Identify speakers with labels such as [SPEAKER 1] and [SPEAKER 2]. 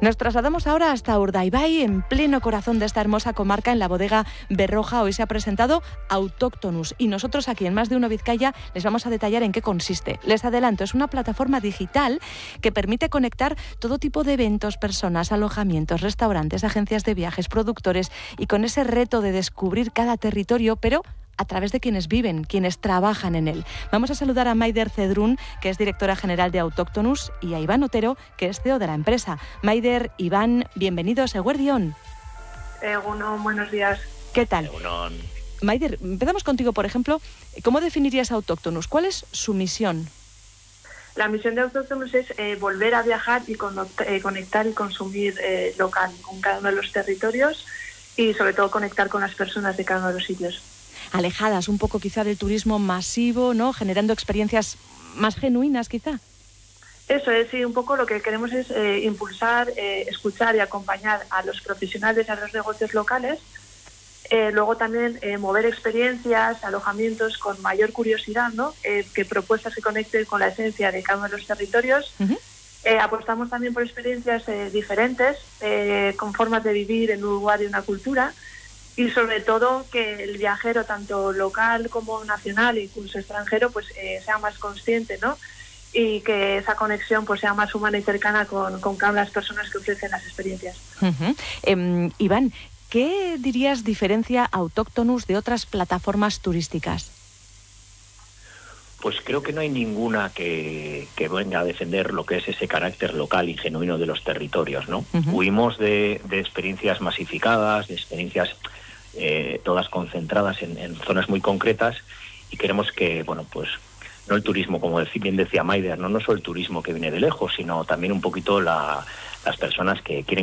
[SPEAKER 1] Nos trasladamos ahora hasta Urdaibai, en pleno corazón de esta hermosa comarca, en la bodega Berroja. Hoy se ha presentado Autóctonus y nosotros aquí en Más de Uno Vizcaya les vamos a detallar en qué consiste. Les adelanto, es una plataforma digital que permite conectar todo tipo de eventos, personas, alojamientos, restaurantes, agencias de viajes, productores, y con ese reto de descubrir cada territorio, pero a través de quienes viven, quienes trabajan en él. Vamos a saludar a Maider Cedrún, que es directora general de Autóctonus, y a Iván Otero, que es CEO de la empresa. Maider, Iván, bienvenidos a Eguerdión.
[SPEAKER 2] Egunon, buenos días.
[SPEAKER 1] ¿Qué tal?
[SPEAKER 3] Egunon.
[SPEAKER 1] Maider, empezamos contigo, por ejemplo. ¿Cómo definirías Autóctonus? ¿Cuál es su misión?
[SPEAKER 2] La misión de Autóctonus es volver a viajar y conectar y consumir local con cada uno de los territorios y sobre todo conectar con las personas de cada uno de los sitios.
[SPEAKER 1] Alejadas un poco quizá del turismo masivo, ¿no? Generando experiencias más genuinas quizá.
[SPEAKER 2] Eso es, sí, un poco lo que queremos es impulsar, escuchar y acompañar a los profesionales, a los negocios locales. Luego también mover experiencias, alojamientos con mayor curiosidad, ¿no? Que propuestas que conecten con la esencia de cada uno de los territorios. Uh-huh. Apostamos también por experiencias diferentes, con formas de vivir en un lugar y una cultura. Y sobre todo que el viajero, tanto local como nacional e incluso extranjero, pues sea más consciente, ¿no? Y que esa conexión pues sea más humana y cercana con cada una de las personas que ofrecen las experiencias.
[SPEAKER 1] Uh-huh. Iván, ¿qué dirías diferencia Autóctonus de otras plataformas turísticas?
[SPEAKER 3] Pues creo que no hay ninguna que venga a defender lo que es ese carácter local y genuino de los territorios, ¿no? Uh-huh. Huimos de experiencias masificadas, de experiencias todas concentradas en zonas muy concretas, y queremos que, bueno, pues no el turismo, como bien decía Maider, no solo el turismo que viene de lejos, sino también un poquito las personas que quieren